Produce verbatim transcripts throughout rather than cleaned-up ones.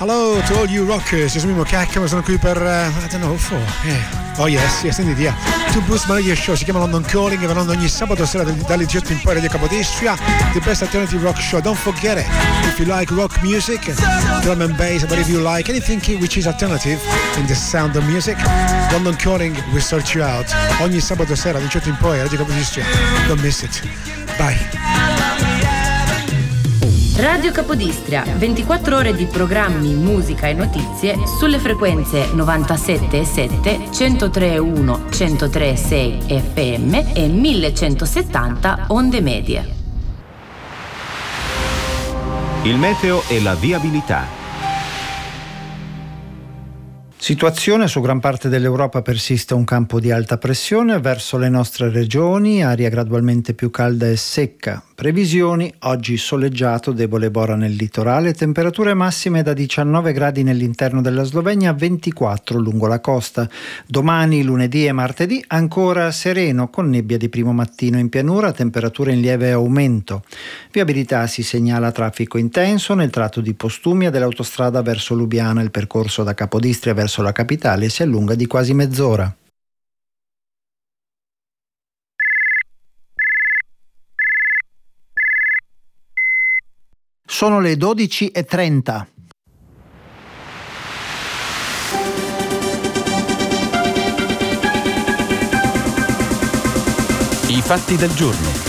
Hello to all you rockers, io sono Mimo Cacca, ma sono qui per, uh, I don't know, for, yeah. Oh yes, yes, indeed, yeah. To Boost My Radio Show, si chiama London Calling e vanno ogni sabato sera dalle diciotto in poi Radio Capodistria, the best alternative rock show. Don't forget it, if you like rock music, drum and bass, but if you like anything which is alternative in the sound of music, London Calling will sort you out. Ogni sabato sera dalle diciotto in poi Radio Capodistria, don't miss it. Bye. Radio Capodistria, ventiquattro ore di programmi, musica e notizie sulle frequenze novantasette virgola sette, centotre virgola uno, centotre virgola sei F M e millecentosettanta onde medie. Il meteo e la viabilità. Situazione: su gran parte dell'Europa persiste un campo di alta pressione verso le nostre regioni, aria gradualmente più calda e secca. Previsioni: oggi soleggiato, debole bora nel litorale, temperature massime da diciannove gradi nell'interno della Slovenia, ventiquattro lungo la costa. Domani, lunedì e martedì, ancora sereno con nebbia di primo mattino in pianura, temperature in lieve aumento. Viabilità: si segnala traffico intenso nel tratto di Postumia dell'autostrada verso Lubiana. Il percorso da Capodistria verso la capitale si allunga di quasi mezz'ora. Sono le dodici e trenta. I fatti del giorno.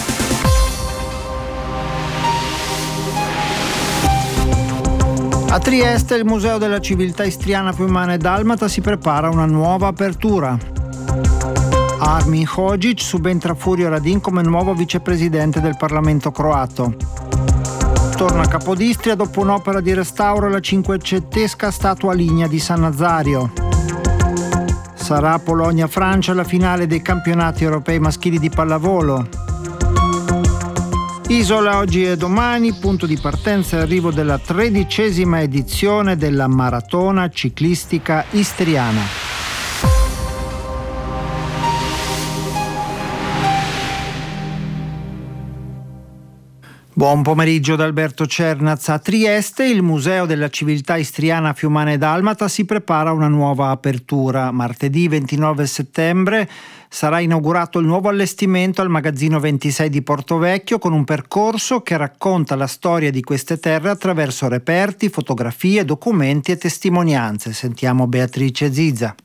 A Trieste il Museo della Civiltà Istriana Fiumana e Dalmata si prepara una nuova apertura. Armin Hodžić subentra Furio Radin come nuovo vicepresidente del Parlamento croato. Torna a Capodistria dopo un'opera di restauro la cinquecentesca statua lignea di San Nazario. Sarà Polonia-Francia la finale dei campionati europei maschili di pallavolo. Isola oggi e domani, punto di partenza e arrivo della tredicesima edizione della Maratona Ciclistica Istriana. Buon pomeriggio da Alberto Cernaz. A Trieste il Museo della Civiltà Istriana Fiumana e Dalmata si prepara una nuova apertura. Martedì ventinove settembre sarà inaugurato il nuovo allestimento al Magazzino ventisei di Portovecchio con un percorso che racconta la storia di queste terre attraverso reperti, fotografie, documenti e testimonianze. Sentiamo Beatrice Ziza.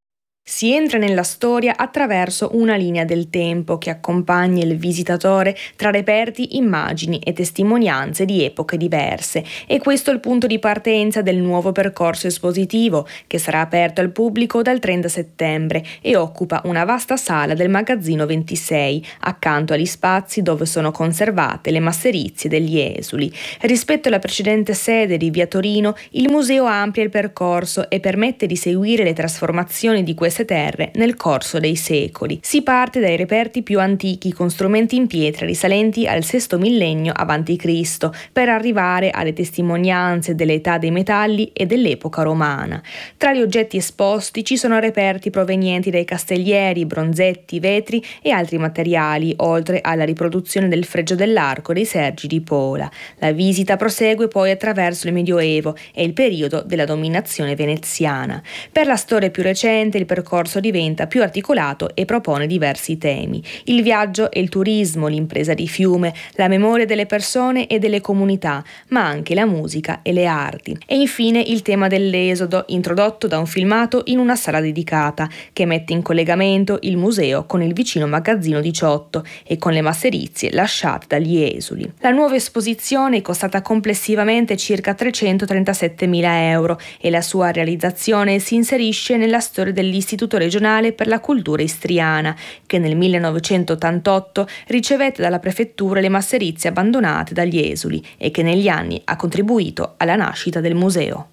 Si entra nella storia attraverso una linea del tempo che accompagna il visitatore tra reperti, immagini e testimonianze di epoche diverse. E questo è il punto di partenza del nuovo percorso espositivo che sarà aperto al pubblico dal trenta settembre e occupa una vasta sala del Magazzino ventisei, accanto agli spazi dove sono conservate le masserizie degli esuli. Rispetto alla precedente sede di Via Torino, il museo amplia il percorso e permette di seguire le trasformazioni di queste terre nel corso dei secoli. Si parte dai reperti più antichi con strumenti in pietra risalenti al sesto millennio avanti Cristo per arrivare alle testimonianze dell'età dei metalli e dell'epoca romana. Tra gli oggetti esposti ci sono reperti provenienti dai castellieri, bronzetti, vetri e altri materiali, oltre alla riproduzione del fregio dell'arco dei Sergi di Pola. La visita prosegue poi attraverso il Medioevo e il periodo della dominazione veneziana. Per la storia più recente il percorso Il percorso diventa più articolato e propone diversi temi. Il viaggio e il turismo, l'impresa di fiume, la memoria delle persone e delle comunità, ma anche la musica e le arti. E infine il tema dell'esodo, introdotto da un filmato in una sala dedicata, che mette in collegamento il museo con il vicino Magazzino diciotto e con le masserizie lasciate dagli esuli. La nuova esposizione è costata complessivamente circa trecentotrentassettemila euro e la sua realizzazione si inserisce nella storia dell'Istituto regionale per la cultura istriana, che nel millenovecentottantotto ricevette dalla prefettura le masserizie abbandonate dagli esuli e che negli anni ha contribuito alla nascita del museo.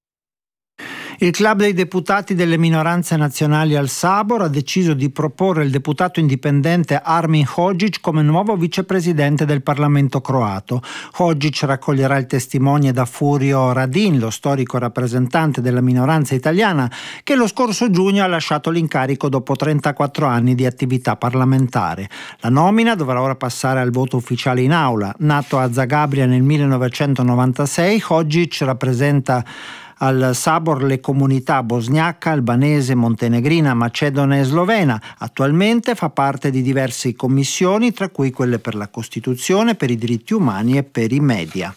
Il Club dei deputati delle minoranze nazionali al Sabor ha deciso di proporre il deputato indipendente Armin Hodžić come nuovo vicepresidente del Parlamento croato. Hodžić raccoglierà il testimone da Furio Radin, lo storico rappresentante della minoranza italiana, che lo scorso giugno ha lasciato l'incarico dopo trentaquattro anni di attività parlamentare. La nomina dovrà ora passare al voto ufficiale in aula. Nato a Zagabria nel millenovecentonovantasei, Hodžić rappresenta Al Sabor le comunità bosniaca, albanese, montenegrina, macedone e slovena. Attualmente fa parte di diverse commissioni, tra cui quelle per la Costituzione, per i diritti umani e per i media.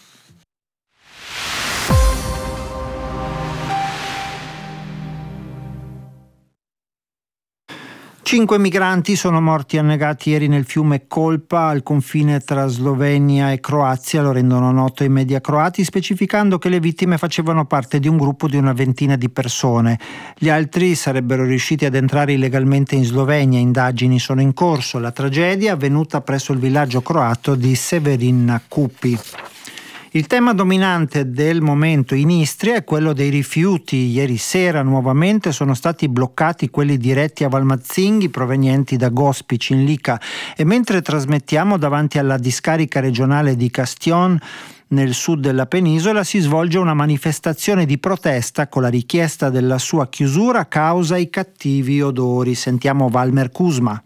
Cinque migranti sono morti annegati ieri nel fiume Kolpa al confine tra Slovenia e Croazia, lo rendono noto i media croati, specificando che le vittime facevano parte di un gruppo di una ventina di persone. Gli altri sarebbero riusciti ad entrare illegalmente in Slovenia, indagini sono in corso. La tragedia è avvenuta presso il villaggio croato di Severin Kupi. Il tema dominante del momento in Istria è quello dei rifiuti. Ieri sera nuovamente sono stati bloccati quelli diretti a Valmazzinghi provenienti da Gospic in Lica, e mentre trasmettiamo davanti alla discarica regionale di Castion nel sud della penisola si svolge una manifestazione di protesta con la richiesta della sua chiusura a causa i cattivi odori. Sentiamo Valmer Kuzma.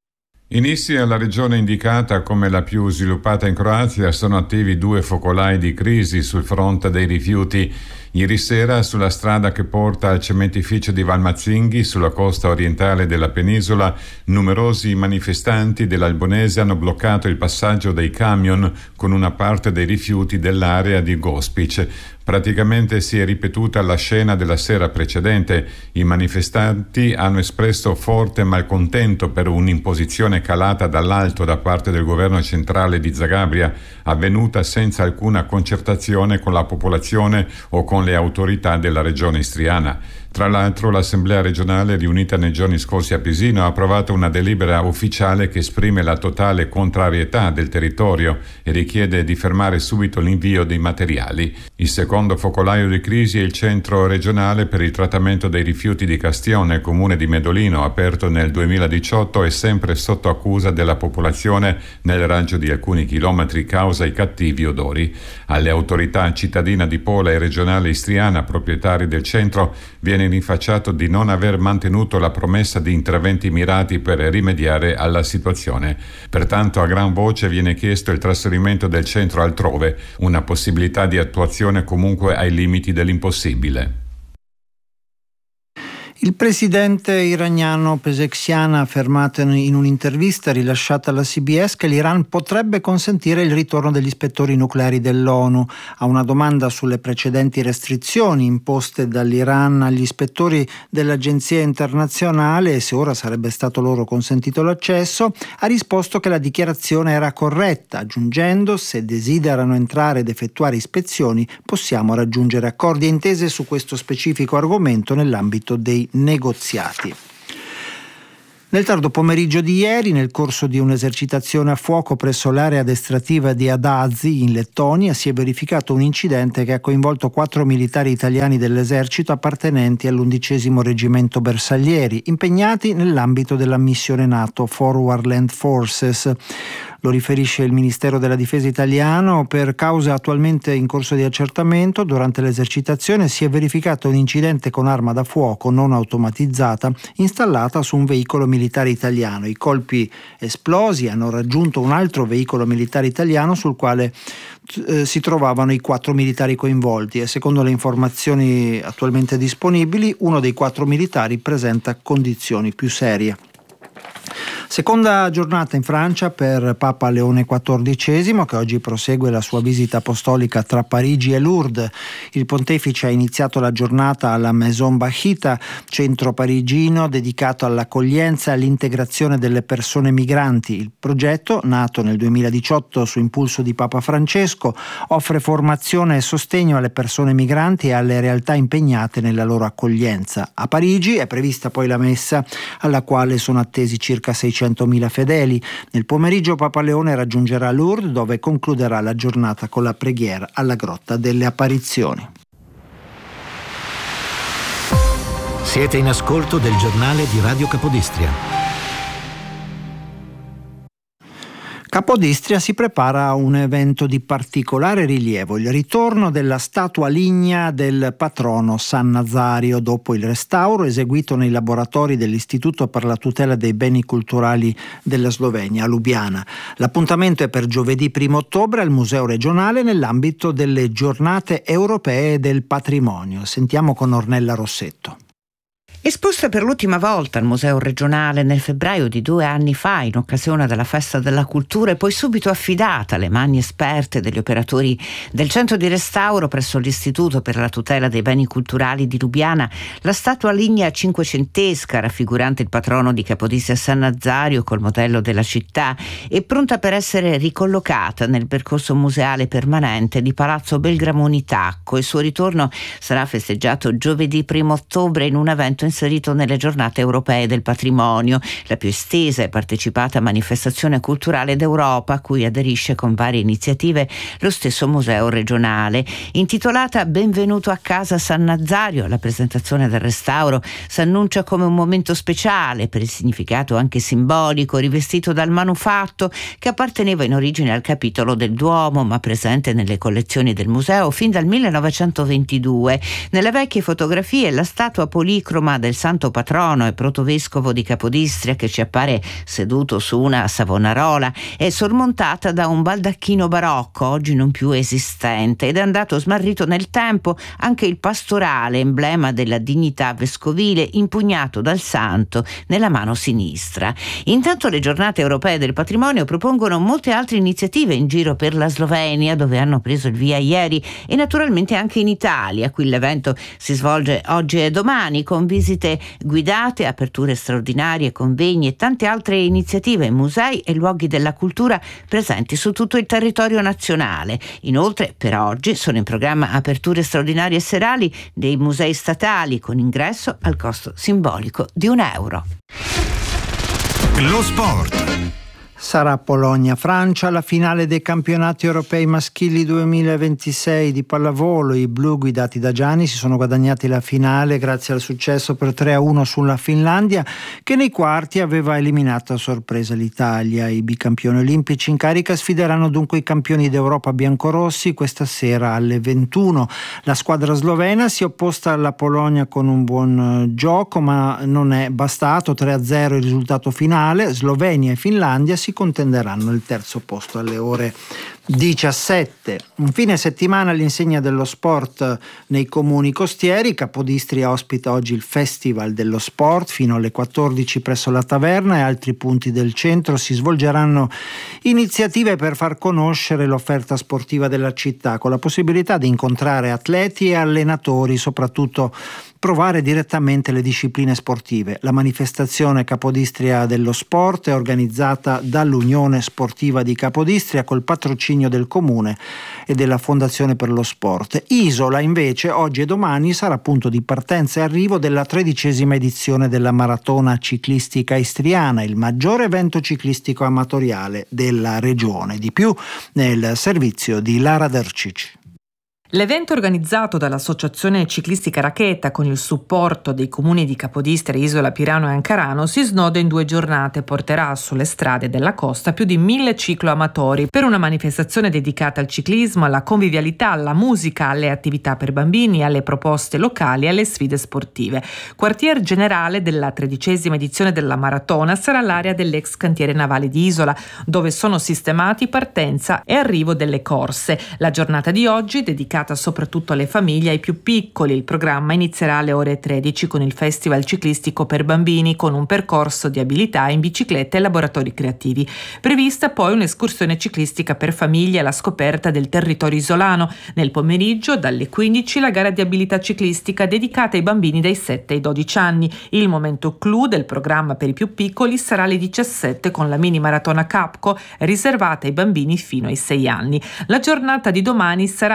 In Istria, la regione indicata come la più sviluppata in Croazia, sono attivi due focolai di crisi sul fronte dei rifiuti. Ieri sera, sulla strada che porta al cementificio di Valmazzinghi, sulla costa orientale della penisola, numerosi manifestanti dell'Albanese hanno bloccato il passaggio dei camion con una parte dei rifiuti dell'area di Gospic. Praticamente si è ripetuta la scena della sera precedente. I manifestanti hanno espresso forte malcontento per un'imposizione calata dall'alto da parte del governo centrale di Zagabria, avvenuta senza alcuna concertazione con la popolazione o con le autorità della regione istriana. Tra l'altro, l'Assemblea regionale riunita nei giorni scorsi a Pisino ha approvato una delibera ufficiale che esprime la totale contrarietà del territorio e richiede di fermare subito l'invio dei materiali. Il secondo focolaio di crisi è il centro regionale per il trattamento dei rifiuti di Castione, comune di Medolino, aperto nel duemiladiciotto e sempre sotto accusa della popolazione nel raggio di alcuni chilometri causa i cattivi odori. Alle autorità cittadina di Pola e regionale istriana, proprietari del centro, viene rinfacciato di non aver mantenuto la promessa di interventi mirati per rimediare alla situazione. Pertanto a gran voce viene chiesto il trasferimento del centro altrove, una possibilità di attuazione comunque ai limiti dell'impossibile. Il presidente iraniano Pezeshkian ha affermato in un'intervista rilasciata alla C B S che l'Iran potrebbe consentire il ritorno degli ispettori nucleari dell'ONU. A una domanda sulle precedenti restrizioni imposte dall'Iran agli ispettori dell'agenzia internazionale e se ora sarebbe stato loro consentito l'accesso, ha risposto che la dichiarazione era corretta, aggiungendo: se desiderano entrare ed effettuare ispezioni possiamo raggiungere accordi e intese su questo specifico argomento nell'ambito dei negoziati. Nel tardo pomeriggio di ieri, nel corso di un'esercitazione a fuoco presso l'area addestrativa di Adazi in Lettonia, si è verificato un incidente che ha coinvolto quattro militari italiani dell'esercito appartenenti all'undicesimo reggimento Bersaglieri, impegnati nell'ambito della missione NATO Forward Land Forces. Lo riferisce il Ministero della Difesa italiano. Per cause attualmente in corso di accertamento, durante l'esercitazione si è verificato un incidente con arma da fuoco non automatizzata installata su un veicolo militare italiano. I colpi esplosi hanno raggiunto un altro veicolo militare italiano sul quale eh, si trovavano i quattro militari coinvolti e secondo le informazioni attualmente disponibili uno dei quattro militari presenta condizioni più serie. Seconda giornata in Francia per Papa Leone quattordicesimo, che oggi prosegue la sua visita apostolica tra Parigi e Lourdes. Il pontefice ha iniziato la giornata alla Maison Bachita, centro parigino dedicato all'accoglienza e all'integrazione delle persone migranti. Il progetto, nato nel duemiladiciotto su impulso di Papa Francesco, offre formazione e sostegno alle persone migranti e alle realtà impegnate nella loro accoglienza. A Parigi è prevista poi la messa, alla quale sono attesi circa seicentomila fedeli. Nel pomeriggio Papa Leone raggiungerà Lourdes, dove concluderà la giornata con la preghiera alla Grotta delle Apparizioni. Siete in ascolto del giornale di Radio Capodistria. Capodistria si prepara a un evento di particolare rilievo, il ritorno della statua lignea del patrono San Nazario dopo il restauro eseguito nei laboratori dell'Istituto per la tutela dei beni culturali della Slovenia a Lubiana. L'appuntamento è per giovedì primo ottobre al Museo regionale nell'ambito delle giornate europee del patrimonio. Sentiamo con Ornella Rossetto. Esposta per l'ultima volta al Museo regionale nel febbraio di due anni fa in occasione della Festa della Cultura e poi subito affidata alle mani esperte degli operatori del centro di restauro presso l'Istituto per la tutela dei beni culturali di Lubiana, la statua lignea cinquecentesca raffigurante il patrono di Capodistria San Nazario col modello della città è pronta per essere ricollocata nel percorso museale permanente di Palazzo Belgramoni Tacco. Il suo ritorno sarà festeggiato giovedì primo ottobre in un evento in inserito nelle giornate europee del patrimonio, la più estesa e partecipata manifestazione culturale d'Europa a cui aderisce con varie iniziative lo stesso museo regionale. Intitolata Benvenuto a casa San Nazario, la presentazione del restauro si annuncia come un momento speciale per il significato anche simbolico rivestito dal manufatto che apparteneva in origine al capitolo del Duomo ma presente nelle collezioni del museo fin dal millenovecentoventidue. Nelle vecchie fotografie la statua policroma del santo patrono e protovescovo di Capodistria, che ci appare seduto su una savonarola, è sormontata da un baldacchino barocco oggi non più esistente ed è andato smarrito nel tempo anche il pastorale, emblema della dignità vescovile, impugnato dal santo nella mano sinistra. Intanto le giornate europee del patrimonio propongono molte altre iniziative in giro per la Slovenia, dove hanno preso il via ieri, e naturalmente anche in Italia. Qui l'evento si svolge oggi e domani con visite guidate, aperture straordinarie, convegni e tante altre iniziative in musei e luoghi della cultura presenti su tutto il territorio nazionale. Inoltre per oggi sono in programma aperture straordinarie serali dei musei statali con ingresso al costo simbolico di un euro. Lo sport. Sarà Polonia-Francia la finale dei campionati europei maschili duemilaventisei di pallavolo. I blu guidati da Gianni si sono guadagnati la finale grazie al successo per tre a uno sulla Finlandia, che nei quarti aveva eliminato a sorpresa l'Italia. I bicampioni olimpici in carica sfideranno dunque i campioni d'Europa biancorossi questa sera alle ventuno. La squadra slovena si è opposta alla Polonia con un buon gioco, ma non è bastato. tre a zero il risultato finale. Slovenia e Finlandia si contenderanno il terzo posto alle ore diciassette. Un fine settimana all'insegna dello sport nei comuni costieri. Capodistria ospita oggi il Festival dello Sport fino alle quattordici presso la taverna, e altri punti del centro si svolgeranno iniziative per far conoscere l'offerta sportiva della città, con la possibilità di incontrare atleti e allenatori, soprattutto provare direttamente le discipline sportive. La manifestazione Capodistria dello Sport è organizzata dall'Unione Sportiva di Capodistria col patrocinio del Comune e della Fondazione per lo Sport. Isola invece oggi e domani sarà punto di partenza e arrivo della tredicesima edizione della Maratona Ciclistica Istriana, il maggiore evento ciclistico amatoriale della regione. Di più nel servizio di Lara Dercic. L'evento organizzato dall'Associazione Ciclistica Racheta con il supporto dei comuni di Capodistria, Isola, Pirano e Ancarano si snoda in due giornate e porterà sulle strade della costa più di mille cicloamatori per una manifestazione dedicata al ciclismo, alla convivialità, alla musica, alle attività per bambini, alle proposte locali e alle sfide sportive. Quartier generale della tredicesima edizione della maratona sarà l'area dell'ex cantiere navale di Isola, dove sono sistemati partenza e arrivo delle corse. La giornata di oggi, dedicata soprattutto alle famiglie e ai più piccoli. Il programma inizierà alle ore tredici con il Festival ciclistico per bambini, con un percorso di abilità in bicicletta e laboratori creativi. Prevista poi un'escursione ciclistica per famiglie alla scoperta del territorio isolano. Nel pomeriggio, dalle quindici, la gara di abilità ciclistica dedicata ai bambini dai sette ai dodici anni. Il momento clou del programma per i più piccoli sarà alle diciassette con la mini maratona Capco, riservata ai bambini fino ai sei anni. La giornata di domani sarà dedicata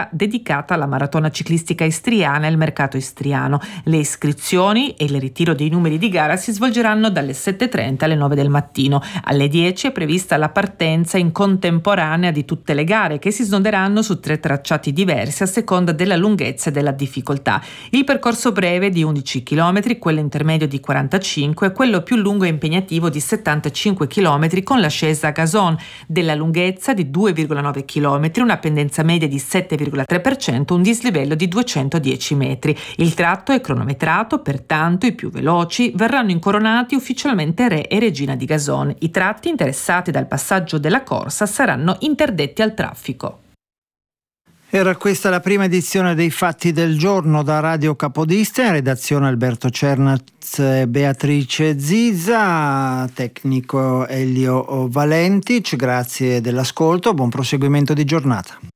dedicata alla maratona ciclistica istriana e il mercato istriano. Le iscrizioni e il ritiro dei numeri di gara si svolgeranno dalle sette e trenta alle nove del mattino. Alle dieci è prevista la partenza in contemporanea di tutte le gare, che si snoderanno su tre tracciati diversi a seconda della lunghezza e della difficoltà. Il percorso breve di undici chilometri, quello intermedio di quarantacinque e quello più lungo e impegnativo di settantacinque chilometri con l'ascesa a gazon della lunghezza di due virgola nove chilometri, una pendenza media di sette virgola tre per cento, un dislivello di duecentodieci metri. Il tratto è cronometrato, pertanto i più veloci verranno incoronati ufficialmente re e regina di gazon. I tratti interessati dal passaggio della corsa saranno interdetti al traffico. Era questa la prima edizione dei Fatti del Giorno da Radio Capodistria, in redazione Alberto Cernaz e Beatrice Zizza, tecnico Elio Valentic. Grazie dell'ascolto, buon proseguimento di giornata.